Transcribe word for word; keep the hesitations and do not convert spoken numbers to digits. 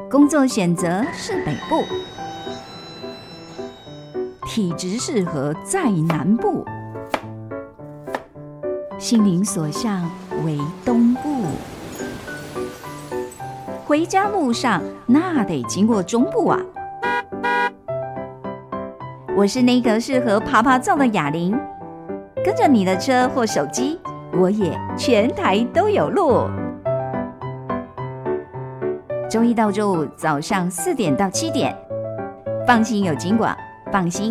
工作选择是北部，体质适合在南部，心灵所向为东部。回家路上那得经过中部啊。我是那个适合爬爬照的哑铃，跟着你的车或手机，我也全台都有路。周一到周五早上四点到七点，放心有金广，放心